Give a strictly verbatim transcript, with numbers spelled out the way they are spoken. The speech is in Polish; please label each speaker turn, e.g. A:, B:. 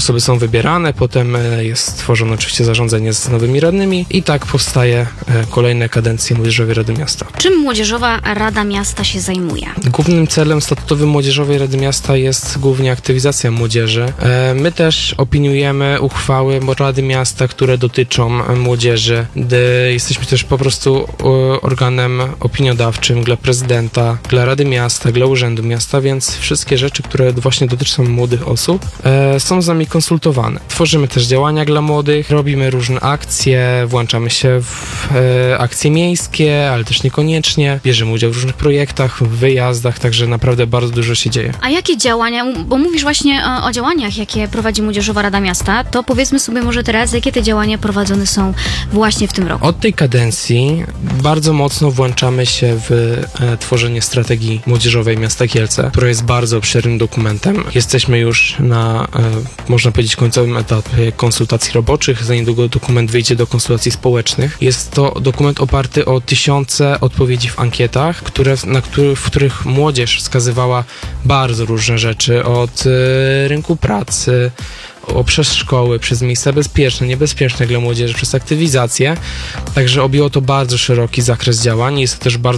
A: osoby są wybierane, potem jest stworzone oczywiście zarządzenie z nowymi radnymi i tak powstaje kolejne kadencje Młodzieżowej Rady Miasta.
B: Czym Młodzieżowa Rada Miasta się zajmuje?
A: Głównym celem statutowym Młodzieżowej Rady Miasta jest głównie aktywizacja młodzieży. My też opiniujemy uchwały Rady Miasta, które dotyczą młodzieży. Jesteśmy też po prostu organem opiniodawczym dla prezydenta, dla Rady Miasta, dla Urzędu Miasta, więc wszystkie rzeczy, które właśnie dotyczą młodych osób, są z nami konsultowane. Tworzymy też działania dla młodych, robimy różne akcje, włączamy się w akcje miejskie, ale też niekoniecznie. Bierzemy udział w różnych projektach, w wyjazdach, także naprawdę bardzo dużo się dzieje.
B: A jakie działania, bo mówisz właśnie o, o działaniach, jakie prowadzi Młodzieżowa Rada Miasta, to powiedzmy sobie może teraz, jakie te działania prowadzone są właśnie w tym roku?
A: Od tej kadencji bardzo mocno włączamy się w e, tworzenie strategii młodzieżowej miasta Kielce, która jest bardzo obszernym dokumentem. Jesteśmy już na, e, można powiedzieć, końcowym etapie konsultacji roboczych. Za niedługo dokument wyjdzie do konsultacji społecznych. Jest to dokument oparty o tysiące odpowiedzi w ankietach, które, na który, w których młodzież wskazywała bardzo różne rzeczy, od e, rynku pracy, o, przez szkoły, przez miejsca bezpieczne, niebezpieczne dla młodzieży, przez aktywizację. Także objęło to bardzo szeroki zakres działań. Jest to też bardzo